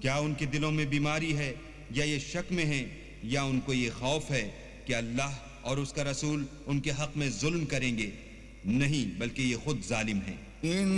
क्या उनके दिलों में बीमारी है या ये शक में हैं या उनको ये खौफ है कि अल्लाह और उसका रसूल उनके हक में जुल्म करेंगे? नहीं, बल्कि ये खुद जालिम हैं।